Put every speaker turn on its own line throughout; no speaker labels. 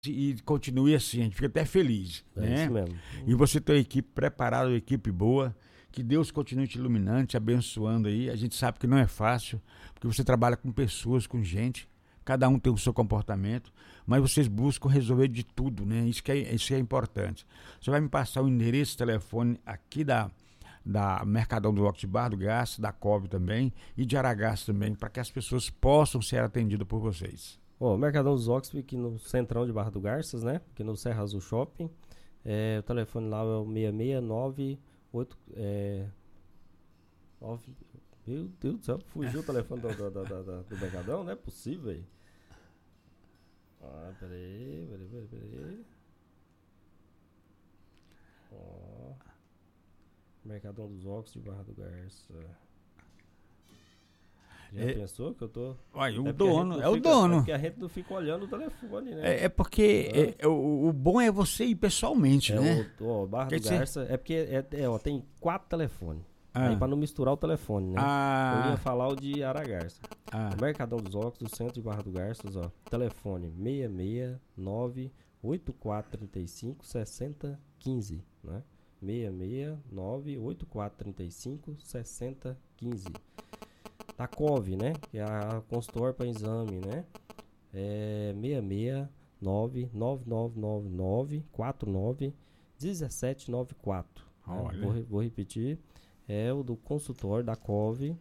e continue assim, a gente fica até feliz, né?
Isso mesmo.
E você tem uma equipe preparada, uma equipe boa, que Deus continue te iluminando, te abençoando aí. A gente sabe que não é fácil, porque você trabalha com pessoas, com gente, cada um tem o seu comportamento, mas vocês buscam resolver de tudo, né? Isso que é importante. Você vai me passar o endereço, telefone aqui da Mercadão dos Óculos de Barra do Garças, da COV também e de Aragaças também, para que as pessoas possam ser atendidas por vocês.
O Mercadão dos Óculos fica aqui no centrão de Barra do Garças, né? Aqui no Serra Azul Shopping. O telefone lá é o 6698. Meu Deus do céu, fugiu o telefone do Mercadão, não é possível, velho. Peraí. Mercadão dos Óculos de Barra do Garças. Já pensou que eu tô...
Olha,
o
dono.
É porque a gente não fica olhando o telefone, né?
É porque o bom é você ir pessoalmente, né?
Barra do Garças... É porque tem 4 telefones. Aí pra não misturar o telefone, né? Eu ia falar o de Aragarça. O Mercadão dos Óculos, do centro de Barra do Garças, ó. Telefone 669-8435-6015, né? 669-8435-6015. Da COV, né? Que é a consultor para exame, né? 669-9999-49-1794. Né? Vou repetir. É o do consultor da COV,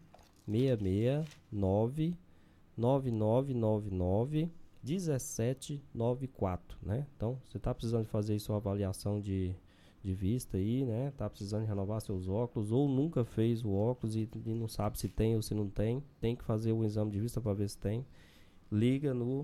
669-9999-1794, né? Então, você está precisando fazer sua avaliação de vista aí, né? Tá precisando renovar seus óculos ou nunca fez o óculos e não sabe se tem ou se não tem, tem que fazer o exame de vista para ver se tem. Liga no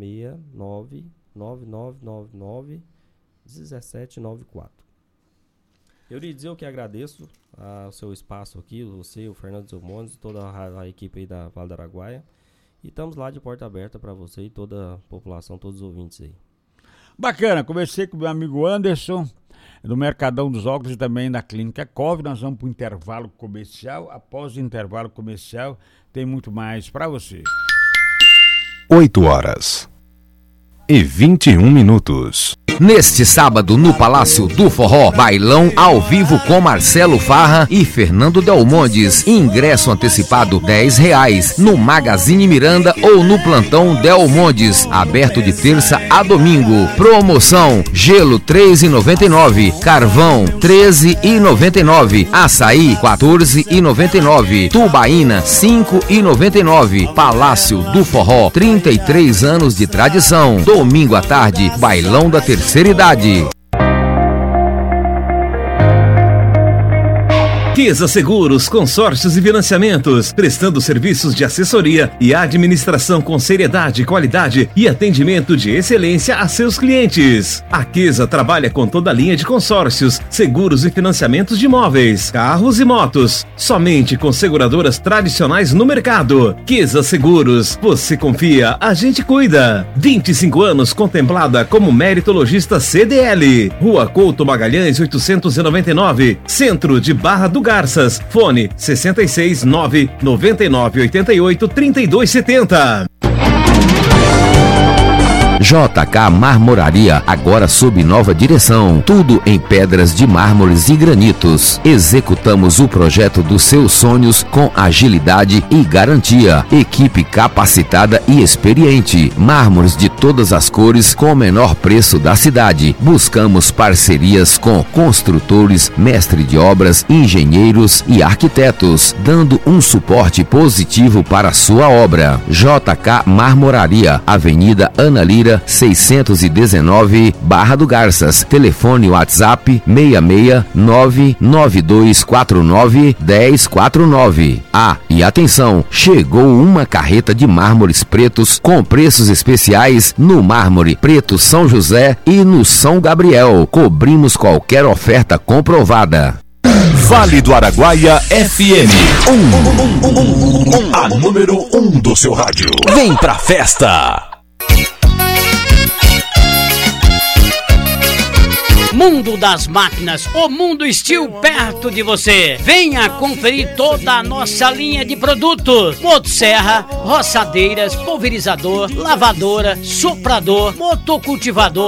669-9999-1794. Eu lhe dizer o que agradeço ao seu espaço aqui, você, o Fernando Zelmondes, toda a equipe aí da Vale do Araguaia. E estamos lá de porta aberta para você e toda a população, todos os ouvintes aí.
Bacana, conversei com o meu amigo Anderson, do Mercadão dos Óculos e também da Clínica COV. Nós vamos para o intervalo comercial. Após o intervalo comercial, tem muito mais para você.
8h21.
Neste sábado, no Palácio do Forró, bailão ao vivo com Marcelo Farra e Fernando Delmondes. Ingresso antecipado R$10 no Magazine Miranda ou no Plantão Delmondes. Aberto de terça a domingo. Promoção: gelo R$3,99, carvão R$13,99, açaí R$14,99, tubaína R$5,99. Palácio do Forró, 33 anos de tradição. Domingo à tarde, bailão da terceira idade.
Queza Seguros, consórcios e financiamentos, prestando serviços de assessoria e administração com seriedade, qualidade e atendimento de excelência a seus clientes. A Queza trabalha com toda a linha de consórcios, seguros e financiamentos de imóveis, carros e motos, somente com seguradoras tradicionais no mercado. Queza Seguros, você confia, a gente cuida. 25 anos contemplada como meritologista CDL. Rua Couto Magalhães 899, Centro de Barra do Garças. Fone 669-9988-3270.
JK Marmoraria, agora sob nova direção. Tudo em pedras de mármores e granitos. Executamos o projeto dos seus sonhos com agilidade e garantia. Equipe capacitada e experiente. Mármores de todas as cores com o menor preço da cidade. Buscamos parcerias com construtores, mestre de obras, engenheiros e arquitetos, dando um suporte positivo para a sua obra. JK Marmoraria, Avenida Ana Lira, 619, Barra do Garças. Telefone WhatsApp 669-9249-1049. E atenção, chegou uma carreta de mármores pretos com preços especiais no mármore preto São José e no São Gabriel. Cobrimos qualquer oferta comprovada.
Vale do Araguaia FM, a número 1 do seu rádio. Vem pra festa!
Mundo das Máquinas, o Mundo Steel perto de você. Venha conferir toda a nossa linha de produtos: motosserra, roçadeiras, pulverizador, lavadora, soprador, motocultivador,